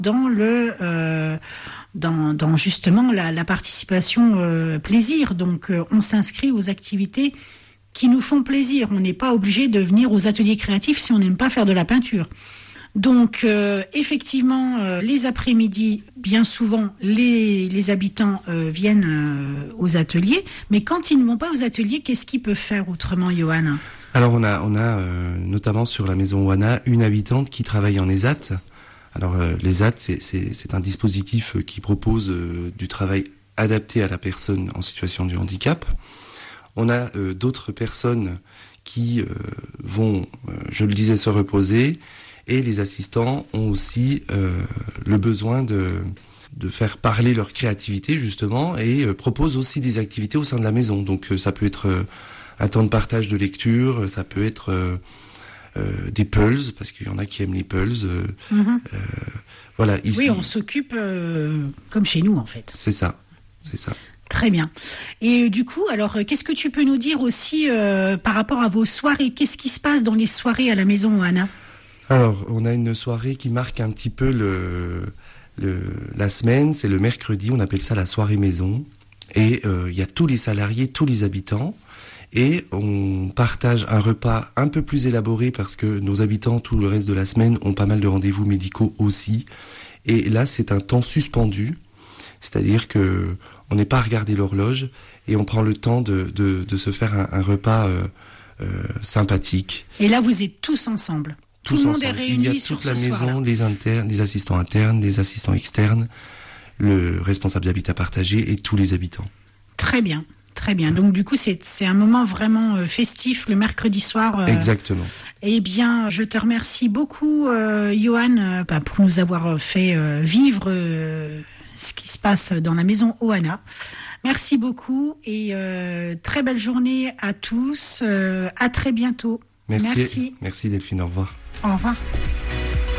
dans justement la participation plaisir. Donc, on s'inscrit aux activités qui nous font plaisir. On n'est pas obligé de venir aux ateliers créatifs si on n'aime pas faire de la peinture. Donc, effectivement, les après-midi, bien souvent, les habitants viennent aux ateliers. Mais quand ils ne vont pas aux ateliers, qu'est-ce qu'ils peuvent faire autrement, Johan ? Alors, on a notamment sur la maison Oana, une habitante qui travaille en ESAT. Alors, l'ESAT, c'est un dispositif qui propose du travail adapté à la personne en situation de handicap. On a d'autres personnes qui vont, je le disais, se reposer. Et les assistants ont aussi le besoin de faire parler leur créativité, justement, et proposent aussi des activités au sein de la maison. Donc ça peut être un temps de partage de lecture, ça peut être des puzzles, parce qu'il y en a qui aiment les puzzles. Voilà. Oui, on s'occupe comme chez nous, en fait. C'est ça. Très bien. Et du coup, alors, qu'est-ce que tu peux nous dire aussi par rapport à vos soirées ? Qu'est-ce qui se passe dans les soirées à la maison Oana ? Alors, on a une soirée qui marque un petit peu la semaine, c'est le mercredi, on appelle ça la soirée maison. Et il y a tous les salariés, tous les habitants, et on partage un repas un peu plus élaboré parce que nos habitants, tout le reste de la semaine, ont pas mal de rendez-vous médicaux aussi. Et là, c'est un temps suspendu, c'est-à-dire que on n'est pas à regarder l'horloge et on prend le temps de se faire un repas sympathique. Et là, vous êtes tous ensemble ? Tout le monde est réuni sur ce soir-là. Il y a toute la maison, les internes, les assistants internes, les assistants externes, le responsable d'habitat partagé et tous les habitants. Très bien. Donc du coup, c'est un moment vraiment festif le mercredi soir. Exactement. Eh bien, je te remercie beaucoup, Johan, pour nous avoir fait vivre ce qui se passe dans la maison Oana. Merci beaucoup et très belle journée à tous. À très bientôt. Merci Delphine, au revoir. Au revoir.